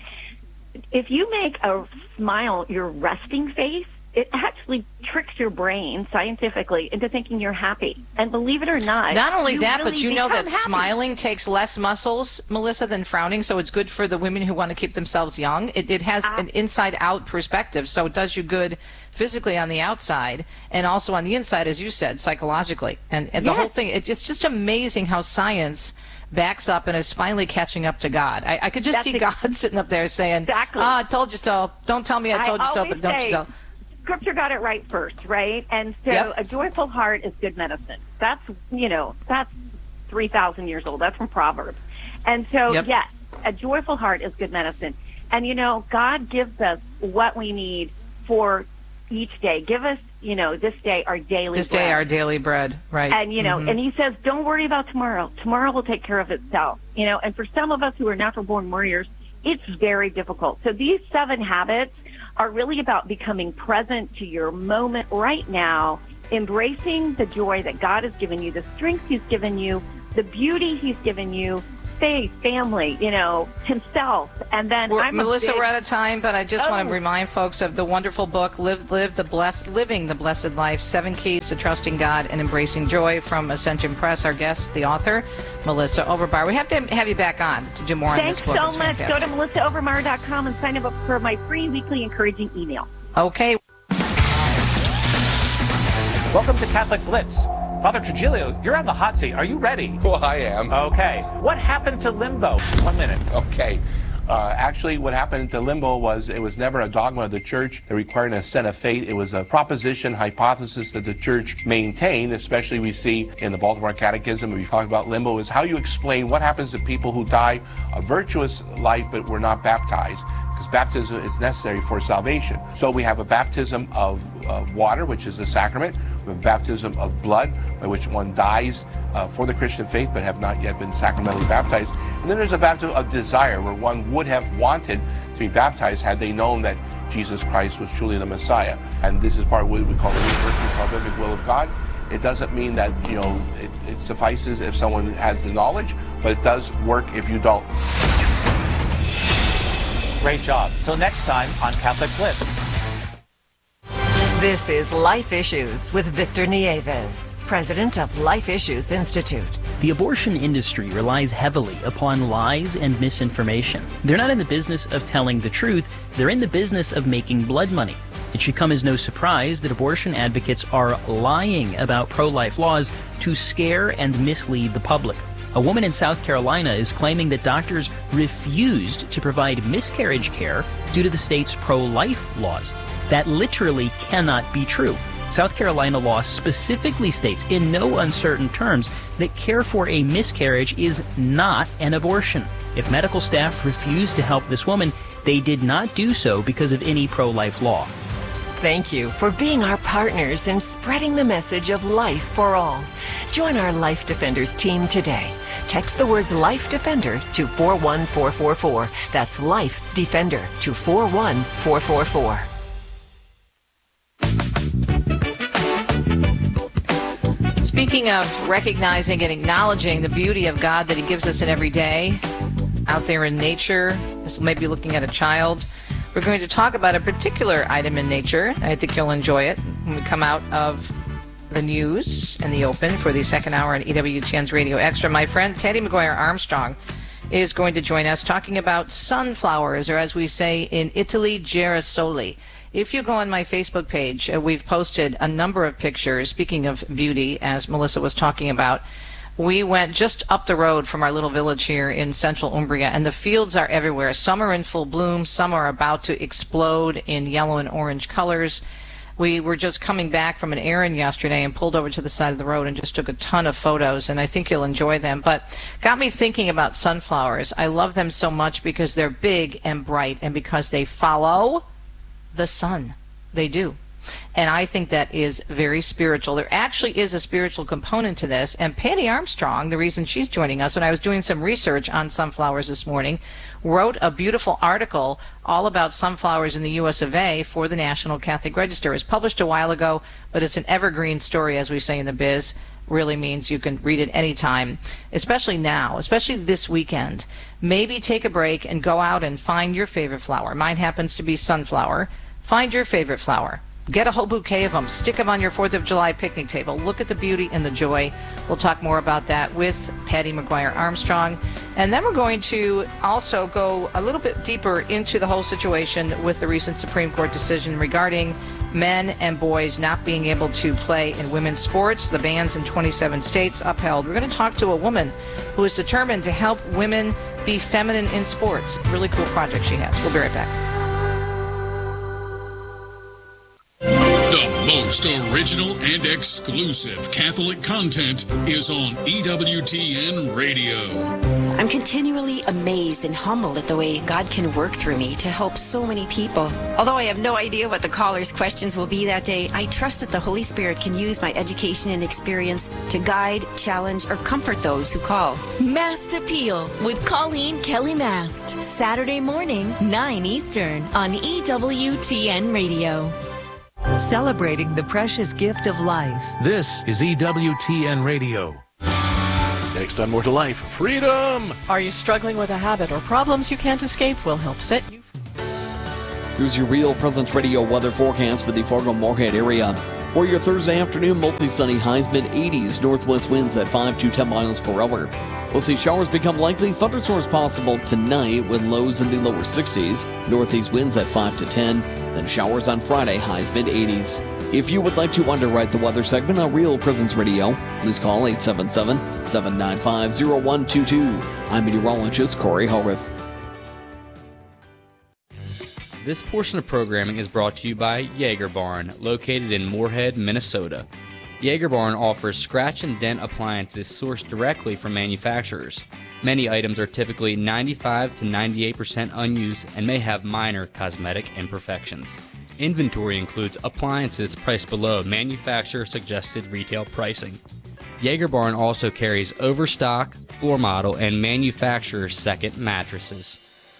Speaker 15: if you make a smile your resting face, it actually tricks your brain scientifically into thinking you're happy. And believe it or not,
Speaker 4: not only that,
Speaker 15: really
Speaker 4: but you know that
Speaker 15: happy.
Speaker 4: Smiling takes less muscles, Melissa, than frowning, so it's good for the women who want to keep themselves young. It, it has uh, an inside-out perspective, so it does you good physically on the outside and also on the inside, as you said, psychologically. And, and yes. the whole thing, it, it's just amazing how science backs up and is finally catching up to God. I, I could just That's see ex- God sitting up there saying,
Speaker 15: exactly.
Speaker 4: oh, I told you so. Don't tell me I told
Speaker 15: I
Speaker 4: you so, but don't
Speaker 15: say,
Speaker 4: you so.
Speaker 15: Scripture got it right first, right? And so
Speaker 4: yep.
Speaker 15: a joyful heart is good medicine. That's, you know, that's three thousand years old. That's from Proverbs. And so, yep. yes, a joyful heart is good medicine. And, you know, God gives us what we need for each day. Give us, you know, this day our daily
Speaker 4: this
Speaker 15: bread.
Speaker 4: This day our daily bread, right.
Speaker 15: And, you know,
Speaker 4: mm-hmm.
Speaker 15: and He says, don't worry about tomorrow. Tomorrow will take care of itself. You know, and for some of us who are natural-born warriors, it's very difficult. So these seven habits are really about becoming present to your moment right now, embracing the joy that God has given you, the strength He's given you, the beauty He's given you, faith, family, you know, Himself. And then
Speaker 4: we're,
Speaker 15: I'm
Speaker 4: Melissa,
Speaker 15: big,
Speaker 4: we're out of time, but I just oh. want to remind folks of the wonderful book, Live, Live the Blessed, Living the Blessed Life, Seven Keys to Trusting God and Embracing Joy, from Ascension Press. Our guest, the author, Melissa Overmyer. We have to have you back on to do more
Speaker 15: Thanks
Speaker 4: on this book.
Speaker 15: so
Speaker 4: it's
Speaker 15: much.
Speaker 4: fantastic.
Speaker 15: Go to melissa overmyer dot com and sign up for my free weekly encouraging email.
Speaker 4: Okay.
Speaker 9: Welcome to Catholic Blitz. Father Trujillo, you're on the hot seat. Are you ready?
Speaker 16: Well, I am.
Speaker 9: Okay. What happened to limbo? One minute.
Speaker 16: Okay. Uh, actually, what happened to limbo was it was never a dogma of the church that required an assent of faith. It was a proposition, hypothesis that the church maintained, especially we see in the Baltimore Catechism. We talk about limbo is how you explain what happens to people who die a virtuous life but were not baptized, because baptism is necessary for salvation. So we have a baptism of uh, water, which is the sacrament. We have a baptism of blood, by which one dies uh, for the Christian faith but have not yet been sacramentally baptized. And then there's a baptism of desire, where one would have wanted to be baptized had they known that Jesus Christ was truly the Messiah. And this is part of what we call the universal salvific will of God. It doesn't mean that, you know, it, it suffices if someone has the knowledge, but it does work if you don't.
Speaker 9: Great job. Till next time on Catholic Blitz.
Speaker 17: This is Life Issues with Victor Nieves, president of Life Issues Institute. The abortion industry relies heavily upon lies and misinformation. They're not in the business of telling the truth, they're in the business of making blood money. It should come as no surprise that abortion advocates are lying about pro-life laws to scare and mislead the public. A woman in South Carolina is claiming that doctors refused to provide miscarriage care due to the state's pro-life laws. That literally cannot be true. South Carolina law specifically states in no uncertain terms that care for a miscarriage is not an abortion. If medical staff refused to help this woman, they did not do so because of any pro-life law.
Speaker 18: Thank you for being our partners in spreading the message of life for all. Join our Life Defenders team today. Text the words Life Defender to four one four four four. That's Life Defender to four one four four four.
Speaker 4: Speaking of recognizing and acknowledging the beauty of God that He gives us in every day, out there in nature, this may be looking at a child. We're going to talk about a particular item in nature. I think you'll enjoy it when we come out of the news and the open for the second hour on E W T N's Radio Extra. My friend Patty McGuire Armstrong is going to join us talking about sunflowers, or as we say in Italy, girasoli. If you go on my Facebook page, uh, we've posted a number of pictures. Speaking of beauty, as Melissa was talking about, we went just up the road from our little village here in central Umbria, and the fields are everywhere. Some are in full bloom, some are about to explode in yellow and orange colors. We were just coming back from an errand yesterday and pulled over to the side of the road and just took a ton of photos, and I think you'll enjoy them. But got me thinking about sunflowers. I love them so much because they're big and bright and because they follow the sun. They do. And I think that is very spiritual. There actually is a spiritual component to this. And Patty Armstrong, the reason she's joining us, when I was doing some research on sunflowers this morning, wrote a beautiful article all about sunflowers in the U S of A for the National Catholic Register. It was published a while ago, but it's an evergreen story, as we say in the biz. Really means you can read it anytime, especially now, especially this weekend. Maybe take a break and go out and find your favorite flower. Mine happens to be sunflower. Find your favorite flower. Get a whole bouquet of them. Stick them on your fourth of July picnic table. Look at the beauty and the joy. We'll talk more about that with Patty McGuire Armstrong. And then we're going to also go a little bit deeper into the whole situation with the recent Supreme Court decision regarding men and boys not being able to play in women's sports. The bans in twenty-seven states upheld. We're going to talk to a woman who is determined to help women be feminine in sports. Really cool project she has. We'll be right back.
Speaker 19: The most original and exclusive Catholic content is on E W T N Radio.
Speaker 20: I'm continually amazed and humbled at the way God can work through me to help so many people. Although I have no idea what the caller's questions will be that day, I trust that the Holy Spirit can use my education and experience to guide, challenge, or comfort those who call.
Speaker 21: Mast Appeal with Colleen Kelly Mast. Saturday morning, nine Eastern on E W T N Radio.
Speaker 3: Celebrating the precious gift of life.
Speaker 22: This is E W T N Radio. Next on More to Life, freedom!
Speaker 23: Are you struggling with a habit or problems you can't escape? We'll help set you free.
Speaker 24: Here's your Real Presence Radio weather forecast for the Fargo-Moorhead area. For your Thursday afternoon, mostly sunny, highs mid eighties, northwest winds at five to ten miles per hour. We'll see showers become likely, thunderstorms possible tonight with lows in the lower sixties, northeast winds at five to ten, then showers on Friday, highs mid eighties. If you would like to underwrite the weather segment on Real Presence Radio, please call eight seven seven, seven nine five, zero one two two. I'm meteorologist Corey Howarth.
Speaker 25: This portion of programming is brought to you by Jaeger Barn, located in Moorhead, Minnesota. Jaeger Barn offers scratch and dent appliances sourced directly from manufacturers. Many items are typically ninety-five to ninety-eight percent unused and may have minor cosmetic imperfections. Inventory includes appliances priced below manufacturer-suggested retail pricing. Jaeger Barn also carries overstock, floor model, and manufacturer's second mattresses.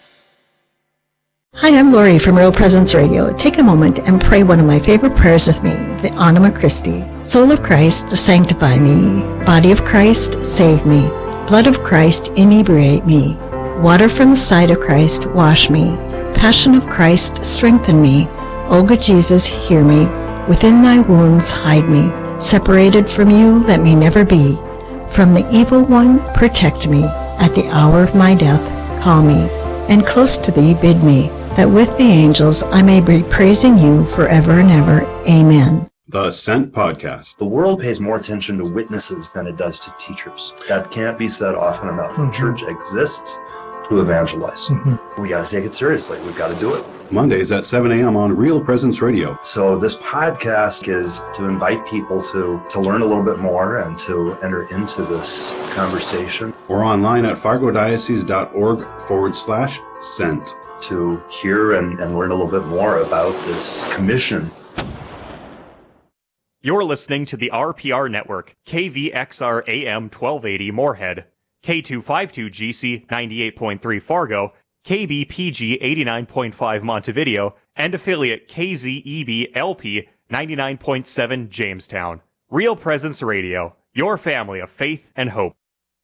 Speaker 26: Hi, I'm Lori from Real Presence Radio. Take a moment and pray one of my favorite prayers with me, the Anima Christi. Soul of Christ, sanctify me. Body of Christ, save me. Blood of Christ, inebriate me. Water from the side of Christ, wash me. Passion of Christ, strengthen me. O good Jesus, hear me. Within thy wounds, hide me. Separated from you, let me never be. From the evil one, protect me. At the hour of my death, call me. And close to thee bid me, that with the angels I may be praising you forever and ever. Amen.
Speaker 1: The Sent Podcast.
Speaker 2: The world pays more attention to witnesses than it does to teachers. That can't be said often enough. Mm-hmm. The church exists to evangelize. Mm-hmm. We got to take it seriously. We've got to do it.
Speaker 1: Mondays at seven a.m. on Real Presence Radio.
Speaker 2: So this podcast is to invite people to, to learn a little bit more and to enter into this conversation.
Speaker 1: Or online at fargodiocese.org forward slash sent.
Speaker 2: To hear and, and learn a little bit more about this commission.
Speaker 5: You're listening to the R P R Network, K V X R A M twelve eighty Moorhead, K two fifty-two G C ninety-eight point three Fargo, K B P G eighty-nine point five Montevideo, and affiliate K Z E B L P ninety-nine point seven Jamestown. Real Presence Radio, your family of faith and hope.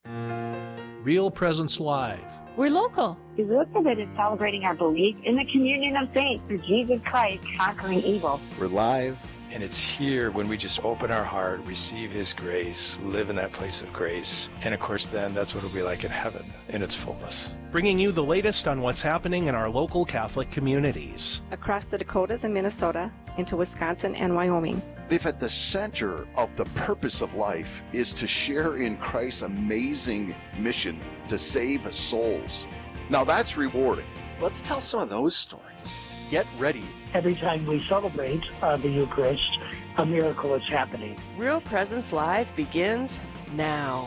Speaker 22: Real Presence Live.
Speaker 6: We're local.
Speaker 15: We're committed to celebrating our belief in the communion of saints through Jesus Christ conquering evil.
Speaker 7: We're live, and it's here when we just open our heart, receive His grace, live in that place of grace. And of course, then that's what it'll be like in heaven in its fullness.
Speaker 8: Bringing you the latest on what's happening in our local Catholic communities.
Speaker 27: Across the Dakotas and Minnesota, into Wisconsin and Wyoming.
Speaker 28: If at the center of the purpose of life is to share in Christ's amazing mission to save souls, now that's rewarding.
Speaker 7: Let's tell some of those stories. Get ready.
Speaker 29: Every time we celebrate uh, the Eucharist, a miracle is happening.
Speaker 30: Real Presence Live begins now.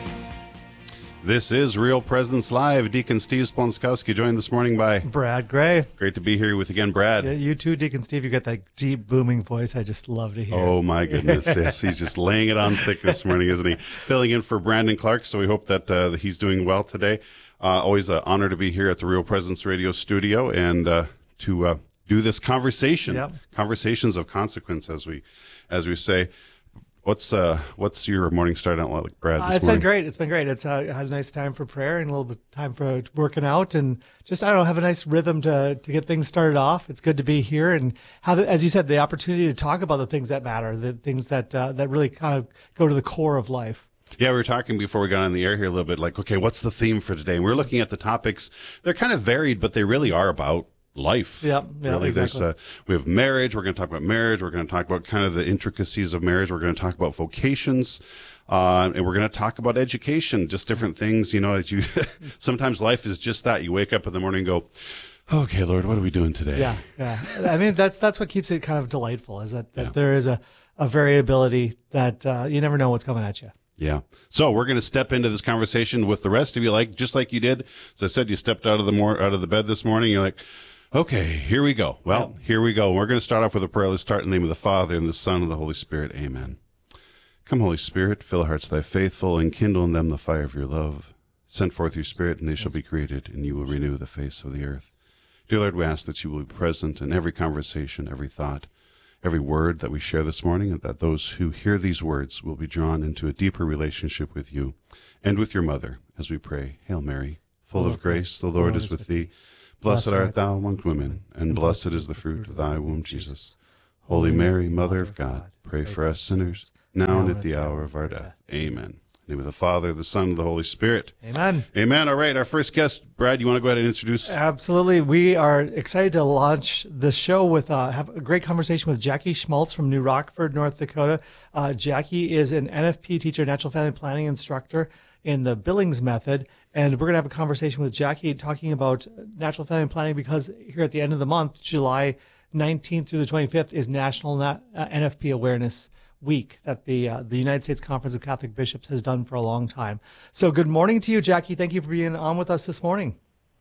Speaker 1: This is Real Presence Live. Deacon Steve Splonskowski, joined this morning by
Speaker 31: Brad Gray.
Speaker 1: Great to be here with again, Brad.
Speaker 31: Yeah, you too, Deacon Steve. You got that deep, booming voice. I just love to hear.
Speaker 1: Oh my goodness, yes, he's just laying it on thick this morning, isn't he? Filling in for Brandon Clark, so we hope that uh, he's doing well today. Uh, always an honor to be here at the Real Presence Radio studio and uh, to uh, do this conversation,
Speaker 31: yep.
Speaker 1: conversations of consequence, as we as we say. What's uh what's your morning start out like, Brad? This
Speaker 31: uh, it's
Speaker 1: morning?
Speaker 31: been great. It's been great. It's uh, had a nice time for prayer and a little bit of time for working out and just I don't know have a nice rhythm to to get things started off. It's good to be here and have the, as you said the opportunity to talk about the things that matter, the things that uh, that really kind of go to the core of life.
Speaker 1: Yeah, we were talking before we got on the air here a little bit. Like, okay, what's the theme for today? And we're looking at the topics. They're kind of varied, but they really are about life.
Speaker 31: Yeah, yeah,
Speaker 1: really.
Speaker 31: Exactly.
Speaker 1: There's, uh, we have marriage. We're going to talk about marriage. We're going to talk about kind of the intricacies of marriage. We're going to talk about vocations, uh, and we're going to talk about education. Just different things, you know. As you sometimes life is just that. You wake up in the morning and go, "Okay, Lord, what are we doing today?"
Speaker 31: Yeah, yeah. I mean, that's that's what keeps it kind of delightful. Is that, that
Speaker 1: Yeah.
Speaker 31: there is a a variability that uh, you never know what's coming at you.
Speaker 1: Yeah. So we're going to step into this conversation with the rest of you, like just like you did. As I said, you stepped out of the more out of the bed this morning. You're like, okay, here we go. Well,
Speaker 31: Yeah.
Speaker 1: here we go. We're going to start off with a prayer. Let's start in the name of the Father and the Son and the Holy Spirit. Amen. Come, Holy Spirit, fill our hearts thy faithful, and kindle in them the fire of your love. Send forth your Spirit, and they shall be created, and you will renew the face of the earth. Dear Lord, we ask that you will be present in every conversation, every thought, every word that we share this morning, and that those who hear these words will be drawn into a deeper relationship with you and with your mother as we pray. Hail Mary, full of grace, the Lord is with thee. Blessed art thou among women, and blessed is the fruit of thy womb, Jesus. Holy Mary, Mother of God, pray for us sinners, now and at the hour of our death. Amen. In the name of the Father, the Son, and the Holy Spirit.
Speaker 31: Amen.
Speaker 1: Amen. All right, our first guest, Brad, you want to go ahead and introduce?
Speaker 31: Absolutely. We are excited to launch the show with, uh, have a great conversation with Jackie Schmaltz from New Rockford, North Dakota. Uh, Jackie is an N F P teacher, natural family planning instructor in the Billings method. And we're going to have a conversation with Jackie talking about natural family planning because here at the end of the month, July nineteenth through the twenty-fifth, is National Na- uh, N F P Awareness Week that the uh, the United States Conference of Catholic Bishops has done for a long time. So good morning to you, Jackie. Thank you for being on with us this morning.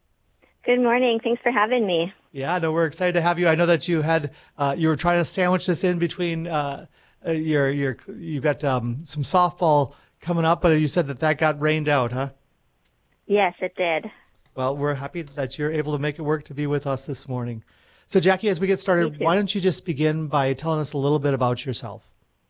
Speaker 32: Good morning. Thanks for having me.
Speaker 31: Yeah, no, we're excited to have you. I know that you had uh, you were trying to sandwich this in between uh, uh, your your you got um, some softball coming up, but you said that that got rained out, huh?
Speaker 32: Yes, it did.
Speaker 31: Well, we're happy that you're able to make it work to be with us this morning. So, Jackie, as we get started, why don't you just begin by telling us a little bit about yourself?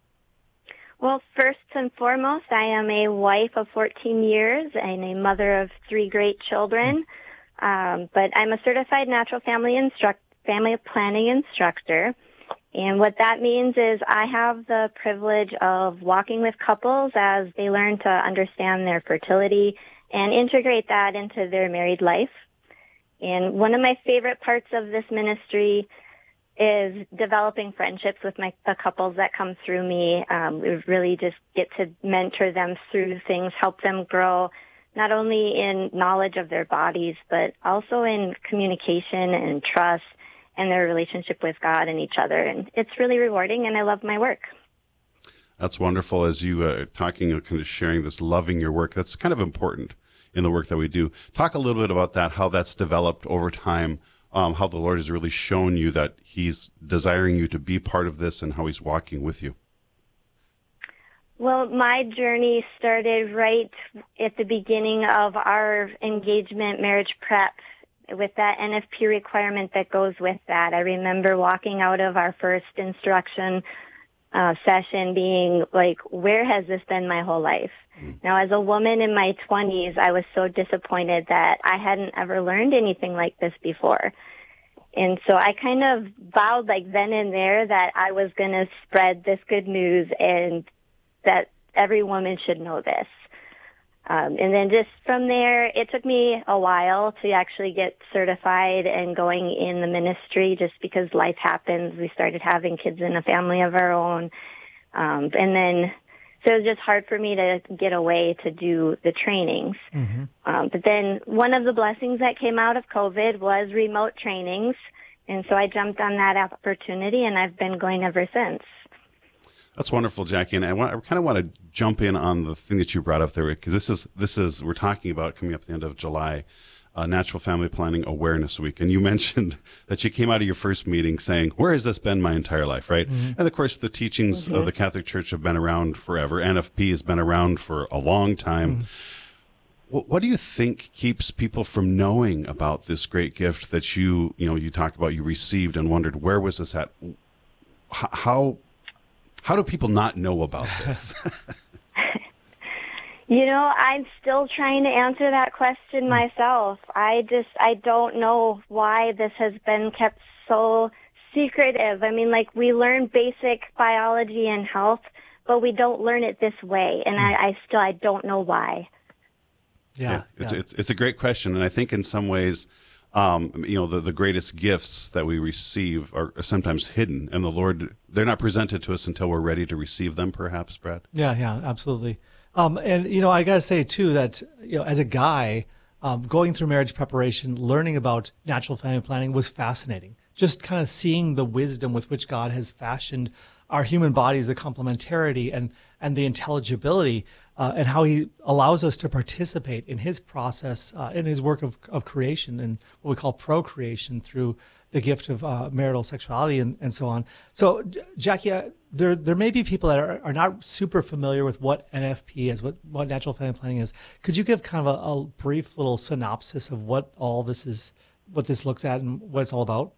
Speaker 32: Well, first and foremost, I am a wife of fourteen years and a mother of three great children. Um, but I'm a certified natural family instruct family planning instructor, And what that means is I have the privilege of walking with couples as they learn to understand their fertility and integrate that into their married life. And one of my favorite parts of this ministry is developing friendships with my the couples that come through me. Um, we really just get to mentor them through things, help them grow, not only in knowledge of their bodies, but also in communication and trust and their relationship with God and each other. And it's really rewarding, and I love my work.
Speaker 1: That's wonderful. As you uh, talking, uh, kind of sharing this, loving your work, that's kind of important in the work that we do. Talk a little bit about that, how that's developed over time, um, how the Lord has really shown you that he's desiring you to be part of this and how he's walking with you.
Speaker 32: Well, my journey started right at the beginning of our engagement marriage prep with that N F P requirement that goes with that. I remember walking out of our first instruction uh, session being like, where has this been my whole life? Mm. Now, as a woman in my twenties, I was so disappointed that I hadn't ever learned anything like this before. And so I kind of vowed like then and there that I was going to spread this good news and that every woman should know this. Um, and then just from there, it took me a while to actually get certified and going in the ministry just because life happens. We started having kids in a family of our own. Um, and then, so it was just hard for me to get away to do the trainings. Mm-hmm. Um, but then one of the blessings that came out of COVID was remote trainings. And so I jumped on that opportunity, and I've been going ever since.
Speaker 1: That's wonderful, Jackie. And I, want, I kind of want to jump in on the thing that you brought up there, because this is, this is, we're talking about coming up at the end of July, uh, Natural Family Planning Awareness Week. And you mentioned that you came out of your first meeting saying, where has this been my entire life, right? Mm-hmm. And of course, the teachings mm-hmm. of the Catholic Church have been around forever. N F P has been around for a long time. Mm-hmm. What, what do you think keeps people from knowing about this great gift that you, you know, you talk about you received and wondered, where was this at? How... How do people not know about this?
Speaker 32: You know, I'm still trying to answer that question myself. I just, I don't know why this has been kept so secretive. I mean, like, we learn basic biology and health, but we don't learn it this way. And I, I still, I don't know why.
Speaker 1: Yeah, yeah, it's, yeah. It's, it's a great question. And I think in some ways, Um, you know, the, the greatest gifts that we receive are sometimes hidden, and the Lord, they're not presented to us until we're ready to receive them, perhaps, Brad?
Speaker 31: Yeah, yeah, absolutely. Um, and, you know, I got to say, too, that, you know, as a guy, um, going through marriage preparation, learning about natural family planning was fascinating. Just kind of seeing the wisdom with which God has fashioned our human bodies, the complementarity and, and the intelligibility, uh, and how he allows us to participate in his process, uh, in his work of, of creation and what we call procreation through the gift of uh, marital sexuality and, and so on. So, Jackie, uh, there there may be people that are, are not super familiar with what N F P is, what, what natural family planning is. Could you give kind of a, a brief little synopsis of what all this is, what this looks at and what it's all about?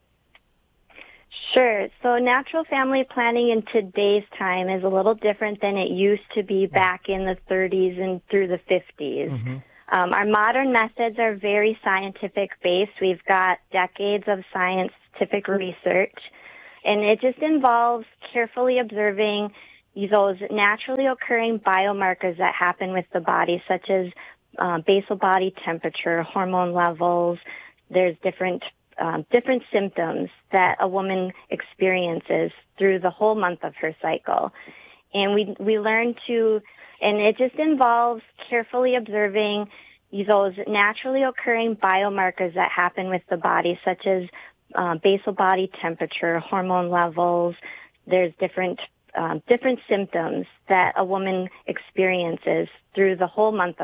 Speaker 32: Sure. So natural family planning in today's time is a little different than it used to be back in the thirties and through the fifties. Mm-hmm. Um, our modern methods are very scientific based. We've got decades of scientific research, and it just involves carefully observing those naturally occurring biomarkers that happen with the body, such as uh, basal body temperature, hormone levels. There's different Um, different symptoms that a woman experiences through the whole month of her cycle. And we we learn to, and it just involves carefully observing those naturally occurring biomarkers that happen with the body, such as uh, basal body temperature, hormone levels. There's different um, different symptoms that a woman experiences through the whole month of